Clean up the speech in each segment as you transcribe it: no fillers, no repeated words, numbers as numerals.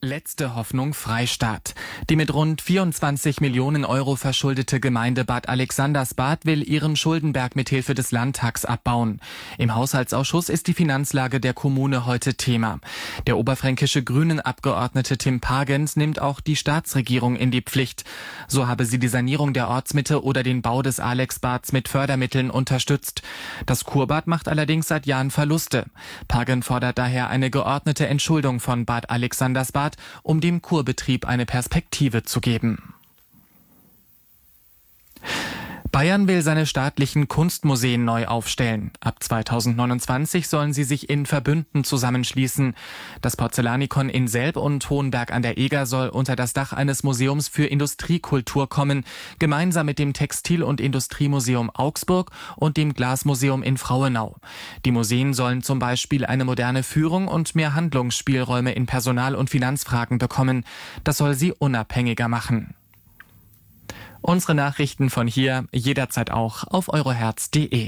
Letzte Hoffnung Freistaat. Die mit rund 24 Millionen Euro verschuldete Gemeinde Bad Alexandersbad will ihren Schuldenberg mithilfe des Landtags abbauen. Im Haushaltsausschuss ist die Finanzlage der Kommune heute Thema. Der oberfränkische Grünen-Abgeordnete Tim Pagens nimmt auch die Staatsregierung in die Pflicht. So habe sie die Sanierung der Ortsmitte oder den Bau des Alexbads mit Fördermitteln unterstützt. Das Kurbad macht allerdings seit Jahren Verluste. Pagens fordert daher eine geordnete Entschuldung von Bad Alexandersbad, um dem Kurbetrieb eine Perspektive zu geben. Bayern will seine staatlichen Kunstmuseen neu aufstellen. Ab 2029 sollen sie sich in Verbünden zusammenschließen. Das Porzellanikon in Selb und Hohenberg an der Eger soll unter das Dach eines Museums für Industriekultur kommen, gemeinsam mit dem Textil- und Industriemuseum Augsburg und dem Glasmuseum in Frauenau. Die Museen sollen zum Beispiel eine moderne Führung und mehr Handlungsspielräume in Personal- und Finanzfragen bekommen. Das soll sie unabhängiger machen. Unsere Nachrichten von hier jederzeit auch auf euroherz.de.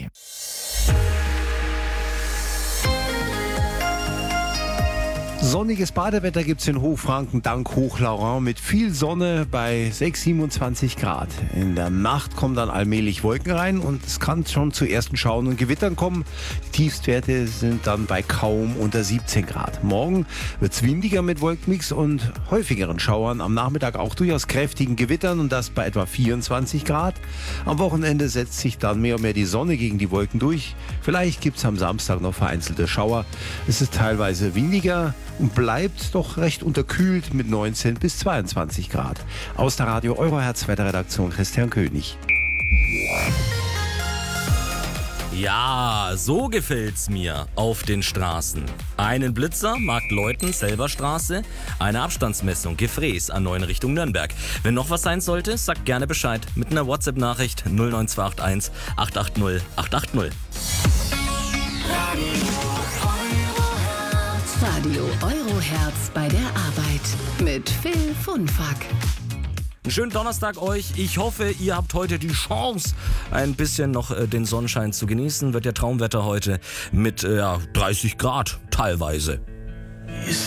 Sonniges Badewetter gibt's in Hochfranken dank Hochlaurin mit viel Sonne bei 27 Grad. In der Nacht kommen dann allmählich Wolken rein und es kann schon zu ersten Schauern und Gewittern kommen. Die Tiefstwerte sind dann bei kaum unter 17 Grad. Morgen wird's windiger mit Wolkenmix und häufigeren Schauern. Am Nachmittag auch durchaus kräftigen Gewittern und das bei etwa 24 Grad. Am Wochenende setzt sich dann mehr und mehr die Sonne gegen die Wolken durch. Vielleicht gibt's am Samstag noch vereinzelte Schauer. Es ist teilweise windiger und bleibt doch recht unterkühlt mit 19 bis 22 Grad. Aus der Radio Euroherz Wetterredaktion Christian König. Ja, so gefällt's mir auf den Straßen. Einen Blitzer, Marktleuten, Selberstraße, eine Abstandsmessung, Gefräß an 9 Richtung Nürnberg. Wenn noch was sein sollte, sagt gerne Bescheid mit einer WhatsApp-Nachricht 09281 880 880. Radio Euroherz bei der Arbeit mit Phil Funfack. Einen schönen Donnerstag euch. Ich hoffe, ihr habt heute die Chance, ein bisschen noch den Sonnenschein zu genießen. Wird ja Traumwetter heute mit 30 Grad teilweise.